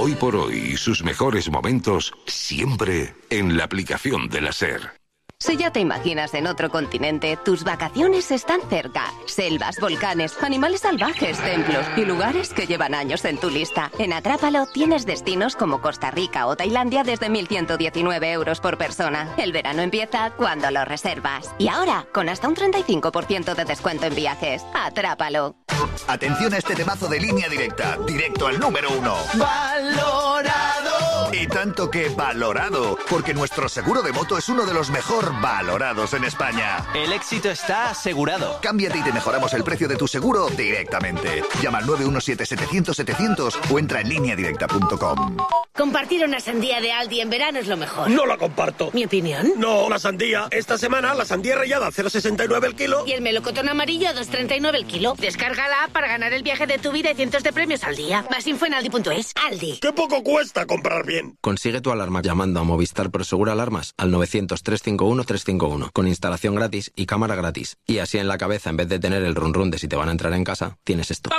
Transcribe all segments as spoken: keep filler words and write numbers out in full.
Hoy por hoy y sus mejores momentos siempre en la aplicación de la SER. Si ya te imaginas en otro continente, tus vacaciones están cerca. Selvas, volcanes, animales salvajes, templos y lugares que llevan años en tu lista. En Atrápalo tienes destinos como Costa Rica o Tailandia desde mil ciento diecinueve euros por persona. El verano empieza cuando lo reservas. Y ahora, con hasta un treinta y cinco por ciento de descuento en viajes. Atrápalo. Atención a este temazo de Línea Directa. Directo al número uno. ¡Valorado! Y tanto que valorado, porque nuestro seguro de moto es uno de los mejor valorados en España. El éxito está asegurado. Cámbiate y te mejoramos el precio de tu seguro directamente. Llama al nueve uno siete setecientos setecientos o entra en línea directa punto com. Compartir una sandía de Aldi en verano es lo mejor. No la comparto. ¿Mi opinión? No, la sandía. Esta semana la sandía rallada a cero coma sesenta y nueve el kilo. Y el melocotón amarillo a dos coma treinta y nueve el kilo. Descarga la app para ganar el viaje de tu vida y cientos de premios al día. Más info en aldi punto es. Aldi. ¡Qué poco cuesta comprar bien! Consigue tu alarma llamando a Movistar Prosegur Alarmas al novecientos, trescientos cincuenta y uno, trescientos cincuenta y uno, con instalación gratis y cámara gratis. Y así en la cabeza, en vez de tener el run run de si te van a entrar en casa, tienes esto.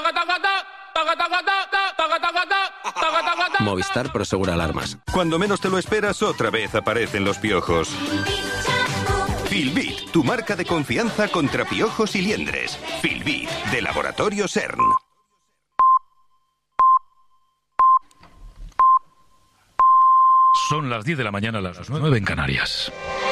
Movistar Prosegur Alarmas. Cuando menos te lo esperas, otra vez aparecen los piojos. Filbit, tu marca de confianza contra piojos y liendres. Filbit, de Laboratorio CERN. Son las diez de la mañana, las nueve en Canarias.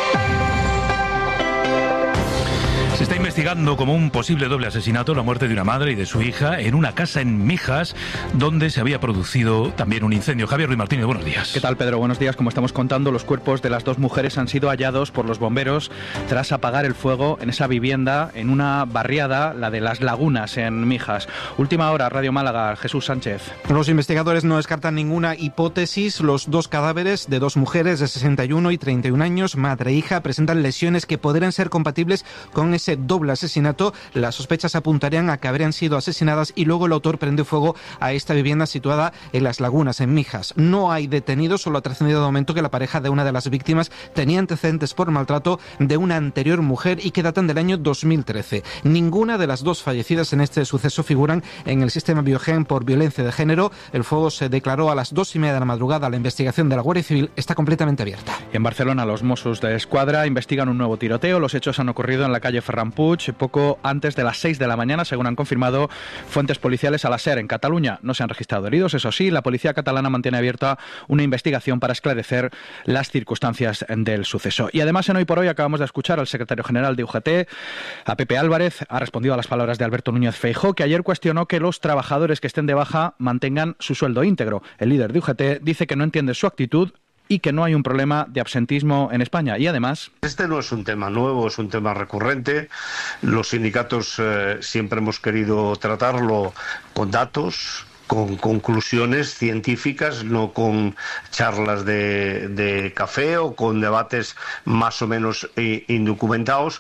Se está investigando como un posible doble asesinato la muerte de una madre y de su hija en una casa en Mijas, donde se había producido también un incendio. Javier Ruiz Martínez, buenos días. ¿Qué tal, Pedro? Buenos días. Como estamos contando, los cuerpos de las dos mujeres han sido hallados por los bomberos tras apagar el fuego en esa vivienda, en una barriada, la de Las Lagunas, en Mijas. Última hora, Radio Málaga, Jesús Sánchez. Los investigadores no descartan ninguna hipótesis. Los dos cadáveres de dos mujeres de sesenta y uno y treinta y un años, madre e hija, presentan lesiones que podrían ser compatibles con ese doble asesinato. Las sospechas apuntarían a que habrían sido asesinadas y luego el autor prendió fuego a esta vivienda situada en Las Lagunas, en Mijas. No hay detenidos, solo ha trascendido de momento que la pareja de una de las víctimas tenía antecedentes por maltrato de una anterior mujer y que datan del año dos mil trece. Ninguna de las dos fallecidas en este suceso figuran en el sistema Biogen por violencia de género. El fuego se declaró a las dos y media de la madrugada. La investigación de la Guardia Civil está completamente abierta. En Barcelona, los Mossos de Escuadra investigan un nuevo tiroteo. Los hechos han ocurrido en la calle Ferran Puig poco antes de las seis de la mañana, según han confirmado fuentes policiales a la SER. En Cataluña no se han registrado heridos, eso sí, la policía catalana mantiene abierta una investigación para esclarecer las circunstancias del suceso. Y además, en Hoy por Hoy acabamos de escuchar al secretario general de U G T, a Pepe Álvarez, ha respondido a las palabras de Alberto Núñez Feijóo, que ayer cuestionó que los trabajadores que estén de baja mantengan su sueldo íntegro. El líder de U G T dice que no entiende su actitud y que no hay un problema de absentismo en España. Y además... Este no es un tema nuevo, es un tema recurrente. Los sindicatos eh, siempre hemos querido tratarlo con datos, con conclusiones científicas, no con charlas de, de café o con debates más o menos eh, indocumentados,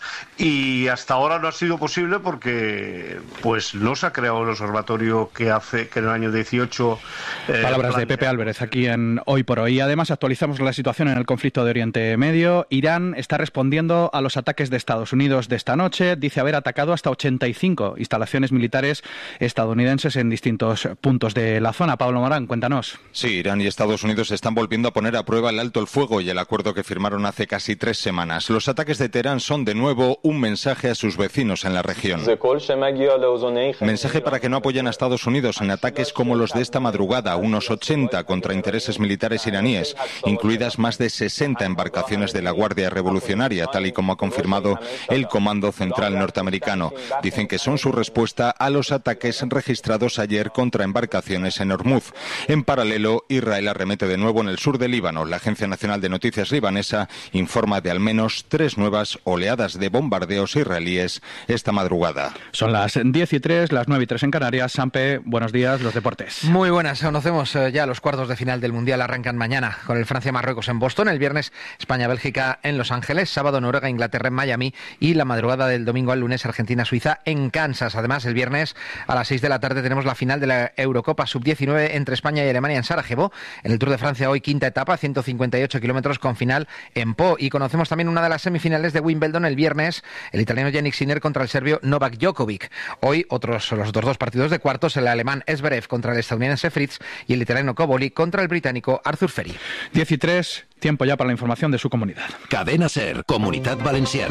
y hasta ahora no ha sido posible porque pues no se ha creado el observatorio que hace que en el año dieciocho... Eh, Palabras plantea... de Pepe Álvarez aquí en Hoy por Hoy. Además, actualizamos la situación en el conflicto de Oriente Medio. Irán está respondiendo a los ataques de Estados Unidos de esta noche. Dice haber atacado hasta ochenta y cinco instalaciones militares estadounidenses en distintos puntos de la zona. Pablo Morán, cuéntanos. Sí, Irán y Estados Unidos están volviendo a poner a prueba el alto el fuego y el acuerdo que firmaron hace casi tres semanas. Los ataques de Teherán son de nuevo un mensaje a sus vecinos en la región. Mensaje para que no apoyen a Estados Unidos en ataques como los de esta madrugada, unos ochenta contra intereses militares iraníes, incluidas más de sesenta embarcaciones de la Guardia Revolucionaria, tal y como ha confirmado el Comando Central norteamericano. Dicen que son su respuesta a los ataques registrados ayer contra embarcaciones en Hormuz. En paralelo, Israel arremete de nuevo en el sur del Líbano. La Agencia Nacional de Noticias libanesa informa de al menos tres nuevas oleadas de bombardeos israelíes esta madrugada. Son las diez y tres, las nueve y tres en Canarias. Sampe, buenos días, los deportes. Muy buenas, conocemos ya los cuartos de final del Mundial. Arrancan mañana con el Francia-Marruecos en Boston, el viernes España-Bélgica en Los Ángeles, sábado Noruega-Inglaterra en Miami y la madrugada del domingo al lunes Argentina-Suiza en Kansas. Además, el viernes a las seis de la tarde tenemos la final de la Euro Eurocopa sub diecinueve entre España y Alemania en Sarajevo. En el Tour de Francia hoy quinta etapa, ciento cincuenta y ocho kilómetros con final en Po. Y conocemos también una de las semifinales de Wimbledon el viernes, el italiano Jannik Sinner contra el serbio Novak Djokovic. Hoy otros los otros dos partidos de cuartos, el alemán Zverev contra el estadounidense Fritz y el italiano Coboli contra el británico Arthur Ferry. diez y tres, tiempo ya para la información de su comunidad. Cadena SER, Comunidad Valenciana.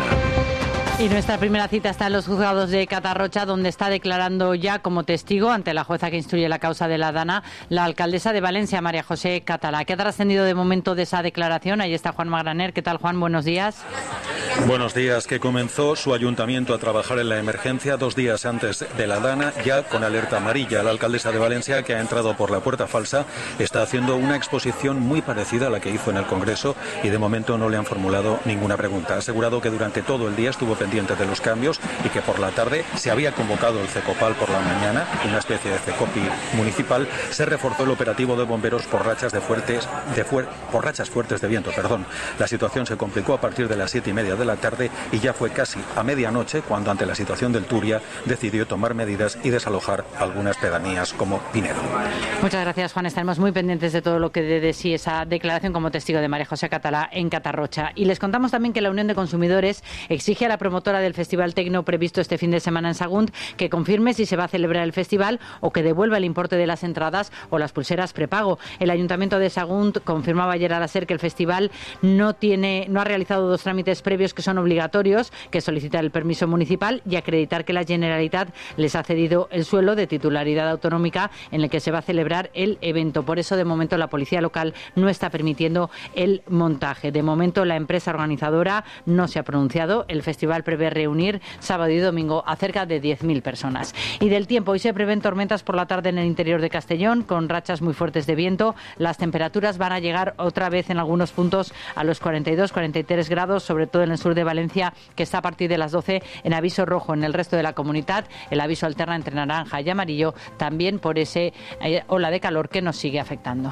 Y nuestra primera cita está en los juzgados de Catarrocha, donde está declarando ya como testigo ante la jueza que instruye la causa de la Dana la alcaldesa de Valencia, María José Catalá. ¿Qué ha trascendido de momento de esa declaración? Ahí está Juan Magraner. ¿Qué tal, Juan? Buenos días. Buenos días. Que comenzó su ayuntamiento a trabajar en la emergencia dos días antes de la Dana, ya con alerta amarilla. La alcaldesa de Valencia, que ha entrado por la puerta falsa, está haciendo una exposición muy parecida a la que hizo en el Congreso y de momento no le han formulado ninguna pregunta. Ha asegurado que durante todo el día estuvo pendiente de los cambios y que por la tarde se había convocado el CECOPAL por la mañana, una especie de CECOPI municipal. Se reforzó el operativo de bomberos por rachas de fuertes de fuer, por rachas fuertes de viento, perdón. La situación se complicó a partir de las siete y media de la tarde y ya fue casi a medianoche cuando, ante la situación del Turia, decidió tomar medidas y desalojar algunas pedanías como Pinedo. Muchas gracias, Juan. Estaremos muy pendientes de todo lo que dé de sí esa declaración como testigo de María José Catalá en Catarrocha. Y les contamos también que la Unión de Consumidores exige a la promotora del Festival Tecno previsto este fin de semana en Sagunt que confirme si se va a celebrar el festival o que devuelva el importe de las entradas o las pulseras prepago. El Ayuntamiento de Sagunt confirmaba ayer a la SER que el festival no tiene, no ha realizado dos trámites previos que son obligatorios, que es solicitar el permiso municipal y acreditar que la Generalitat les ha cedido el suelo de titularidad autonómica en el que se va a celebrar el evento. Por eso, de momento, la policía local no está permitiendo el montaje. De momento, la empresa organizadora no se ha pronunciado. El festival prevé reunir sábado y domingo a cerca de diez mil personas. Y del tiempo, hoy se prevén tormentas por la tarde en el interior de Castellón, con rachas muy fuertes de viento. Las temperaturas van a llegar otra vez en algunos puntos a los cuarenta y dos, cuarenta y tres grados, sobre todo en el sur de Valencia, que está a partir de las doce en aviso rojo. En el resto de la comunidad, el aviso alterna entre naranja y amarillo, también por ese eh, ola de calor que nos sigue afectando.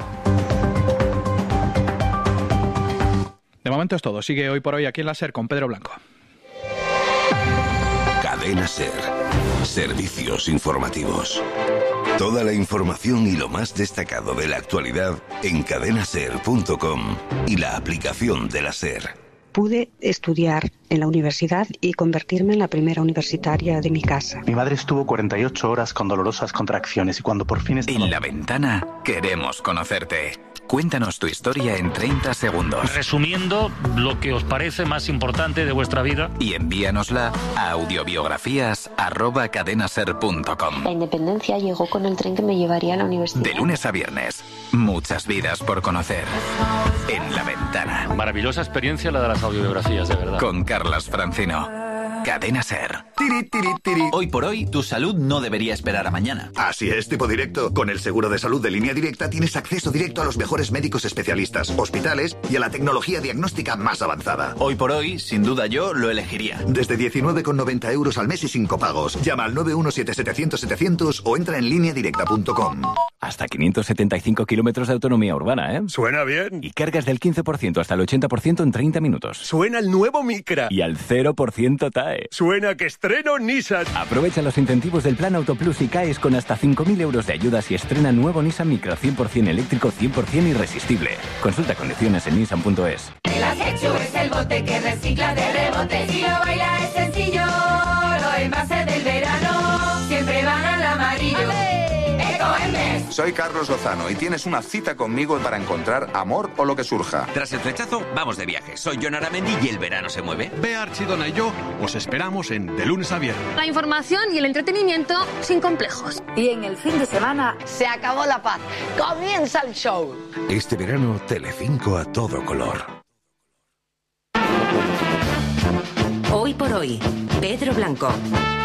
De momento es todo. Sigue Hoy por Hoy aquí en la SER con Pedro Blanco. Cadena SER. Servicios informativos. Toda la información y lo más destacado de la actualidad en cadena ser punto com y la aplicación de la SER. Pude estudiar en la universidad y convertirme en la primera universitaria de mi casa. Mi madre estuvo cuarenta y ocho horas con dolorosas contracciones y cuando por fin... En La Ventana queremos conocerte. Cuéntanos tu historia en treinta segundos. Resumiendo lo que os parece más importante de vuestra vida. Y envíanosla a audiobiografías arroba cadenaser punto com. La independencia llegó con el tren que me llevaría a la universidad. De lunes a viernes, muchas vidas por conocer. En La Ventana. Maravillosa experiencia la de las audiobiografías, de verdad. Con Carlas Francino. Cadena SER. Tiri, tiri, tiri. Hoy por hoy, tu salud no debería esperar a mañana. Así es, tipo directo. Con el seguro de salud de Línea Directa tienes acceso directo a los mejores médicos especialistas, hospitales y a la tecnología diagnóstica más avanzada. Hoy por hoy, sin duda yo lo elegiría. Desde diecinueve con noventa euros al mes y sin copagos. Llama al nueve uno siete setecientos setecientos o entra en línea directa punto com. Hasta quinientos setenta y cinco kilómetros de autonomía urbana, ¿eh? Suena bien. Y cargas del quince por ciento hasta el ochenta por ciento en treinta minutos. Suena el nuevo Micra. Y al cero por ciento T A E. Suena que estreno Nissan. Aprovecha los incentivos del Plan Auto Plus y caes con hasta cinco mil euros de ayudas y estrena nuevo Nissan Micra cien por ciento eléctrico, cien por ciento irresistible. Consulta condiciones en nissan punto es. El acecho es el bote que recicla de rebote. Si lo baila es sencillo, lo envase del verano siempre van al amarillo. Ecoembes. Soy Carlos Lozano y tienes una cita conmigo para encontrar amor o lo que surja. Tras el flechazo, vamos de viaje. Soy Jon Aramendi y el verano se mueve. Bea Archidona y yo os esperamos en De Lunes a Viernes. La información y el entretenimiento sin complejos. Y en el fin de semana se acabó la paz. Comienza el show. Este verano, Telecinco a todo color. Hoy por hoy, Pedro Blanco.